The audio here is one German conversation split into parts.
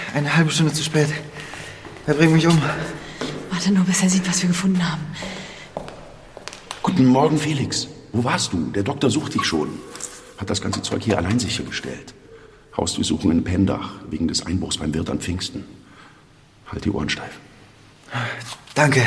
Eine halbe Stunde zu spät. Er bringt mich um. Warte nur, bis er sieht, was wir gefunden haben. Guten Morgen, Felix. Wo warst du? Der Doktor sucht dich schon. Hat das ganze Zeug hier allein sichergestellt. Hausdurchsuchung in Pendach, wegen des Einbruchs beim Wirt an Pfingsten. Halt die Ohren steif. Danke.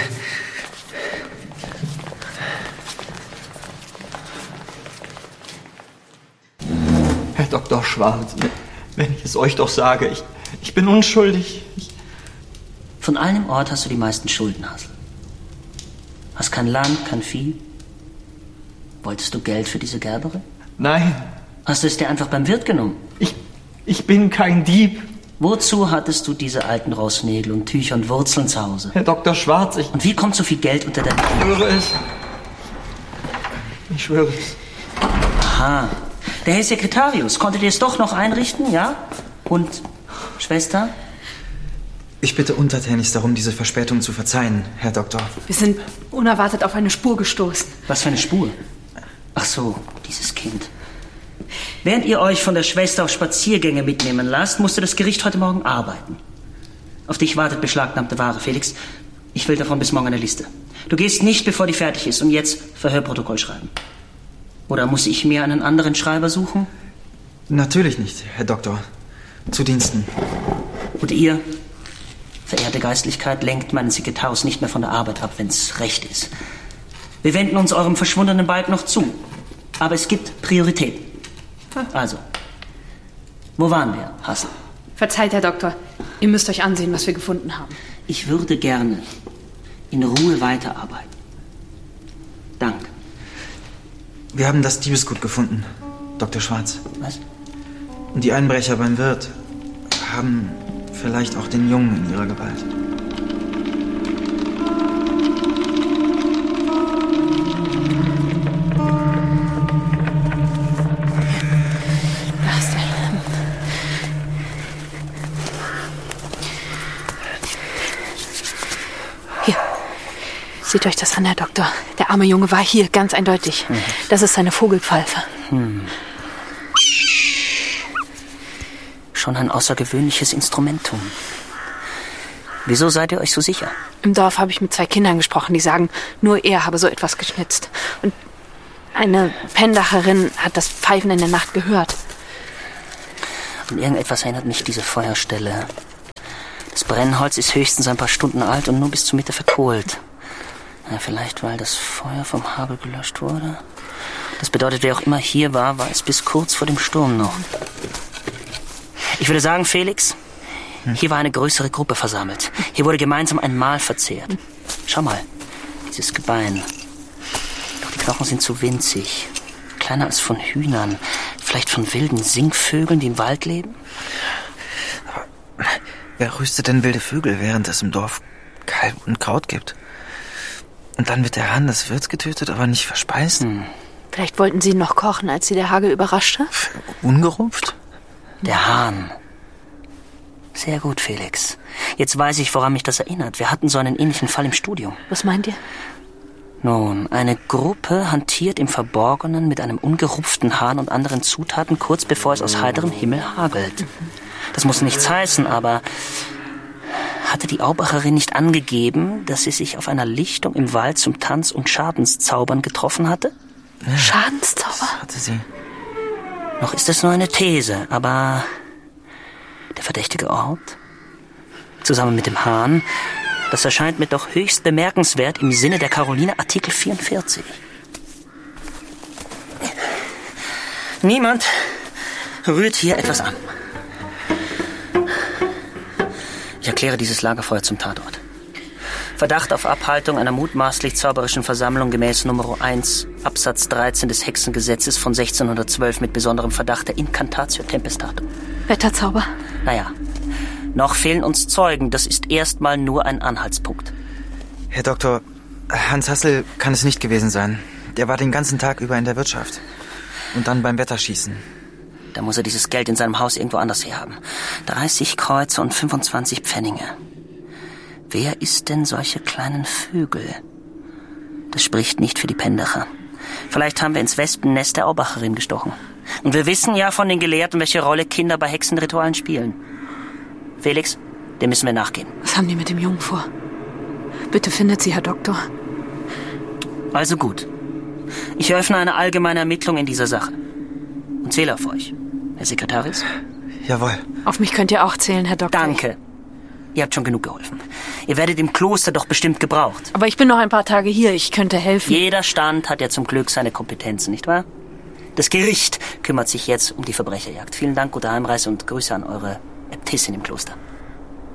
Herr Dr. Schwarz, wenn ich es euch doch sage, ich bin unschuldig. Von allen im Ort hast du die meisten Schulden, Hassel. Hast kein Land, kein Vieh. Wolltest du Geld für diese Gerberin? Nein. Hast du es dir einfach beim Wirt genommen? Ich bin kein Dieb. Wozu hattest du diese alten Rossnägel und Tücher und Wurzeln zu Hause? Herr Dr. Schwarz, Und wie kommt so viel Geld unter deinem Kinn? Ich schwöre es. Ich schwöre es. Aha. Der Herr Sekretarius, konnte dir es doch noch einrichten, ja? Und Schwester? Ich bitte untertänigst darum, diese Verspätung zu verzeihen, Herr Doktor. Wir sind unerwartet auf eine Spur gestoßen. Was für eine Spur? Ach so, dieses Kind. Während ihr euch von der Schwester auf Spaziergänge mitnehmen lasst, musste das Gericht heute Morgen arbeiten. Auf dich wartet beschlagnahmte Ware, Felix. Ich will davon bis morgen eine Liste. Du gehst nicht, bevor die fertig ist, und jetzt Verhörprotokoll schreiben. Oder muss ich mir einen anderen Schreiber suchen? Natürlich nicht, Herr Doktor. Zu Diensten. Und ihr, verehrte Geistlichkeit, lenkt meinen Sekretarius nicht mehr von der Arbeit ab, wenn's recht ist. Wir wenden uns eurem verschwundenen Balk noch zu. Aber es gibt Prioritäten. Also, wo waren wir, Hassel? Verzeiht, Herr Doktor. Ihr müsst euch ansehen, was wir gefunden haben. Ich würde gerne in Ruhe weiterarbeiten. Danke. Wir haben das Diebesgut gefunden, Dr. Schwarz. Was? Und die Einbrecher beim Wirt haben vielleicht auch den Jungen in ihrer Gewalt. Seht euch das an, Herr Doktor. Der arme Junge war hier, ganz eindeutig. Das ist seine Vogelpfeife. Schon ein außergewöhnliches Instrumentum. Wieso seid ihr euch so sicher? Im Dorf habe ich mit 2 Kindern gesprochen, die sagen, nur er habe so etwas geschnitzt. Und eine Pendacherin hat das Pfeifen in der Nacht gehört. An irgendetwas erinnert mich diese Feuerstelle. Das Brennholz ist höchstens ein paar Stunden alt und nur bis zur Mitte verkohlt. Ja, vielleicht, weil das Feuer vom Hagel gelöscht wurde. Das bedeutet, wer auch immer hier war, war es bis kurz vor dem Sturm noch. Ich würde sagen, Felix, hier war eine größere Gruppe versammelt. Hier wurde gemeinsam ein Mahl verzehrt. Schau mal, dieses Gebein. Doch die Knochen sind zu winzig. Kleiner als von Hühnern. Vielleicht von wilden Singvögeln, die im Wald leben? Aber wer rüstet denn wilde Vögel, während es im Dorf Kalb und Kraut gibt? Und dann wird der Hahn des Wirts getötet, aber nicht verspeist? Vielleicht wollten sie ihn noch kochen, als sie der Hagel überraschte? Ungerupft? Der Hahn. Sehr gut, Felix. Jetzt weiß ich, woran mich das erinnert. Wir hatten so einen ähnlichen Fall im Studium. Was meint ihr? Nun, eine Gruppe hantiert im Verborgenen mit einem ungerupften Hahn und anderen Zutaten, kurz bevor es aus heiterem Himmel hagelt. Das muss nichts heißen, aber hatte die Aubacherin nicht angegeben, dass sie sich auf einer Lichtung im Wald zum Tanz- und Schadenszaubern getroffen hatte? Ja, Schadenszauber? Hatte sie. Noch ist es nur eine These, aber der verdächtige Ort, zusammen mit dem Hahn, das erscheint mir doch höchst bemerkenswert im Sinne der Caroline Artikel 44. Niemand rührt hier etwas an. Ich erkläre dieses Lagerfeuer zum Tatort. Verdacht auf Abhaltung einer mutmaßlich zauberischen Versammlung gemäß Nummer 1, Absatz 13 des Hexengesetzes von 1612 mit besonderem Verdacht der Incantatio Tempestatum. Wetterzauber? Naja, noch fehlen uns Zeugen. Das ist erstmal nur ein Anhaltspunkt. Herr Doktor, Hans Hassel kann es nicht gewesen sein. Der war den ganzen Tag über in der Wirtschaft. Und dann beim Wetterschießen. Da muss er dieses Geld in seinem Haus irgendwo anders herhaben. 30 Kreuzer und 25 Pfennige. Wer isst denn solche kleinen Vögel? Das spricht nicht für die Pendacher. Vielleicht haben wir ins Wespennest der Aubacherin gestochen. Und wir wissen ja von den Gelehrten, welche Rolle Kinder bei Hexenritualen spielen. Felix, dem müssen wir nachgehen. Was haben die mit dem Jungen vor? Bitte findet sie, Herr Doktor. Also gut. Ich eröffne eine allgemeine Ermittlung in dieser Sache. Und zähle auf euch. Herr Sekretaris? Jawohl. Auf mich könnt ihr auch zählen, Herr Doktor. Danke. Ihr habt schon genug geholfen. Ihr werdet im Kloster doch bestimmt gebraucht. Aber ich bin noch ein paar Tage hier. Ich könnte helfen. Jeder Stand hat ja zum Glück seine Kompetenzen, nicht wahr? Das Gericht kümmert sich jetzt um die Verbrecherjagd. Vielen Dank, gute Heimreise und Grüße an eure Äbtissin im Kloster.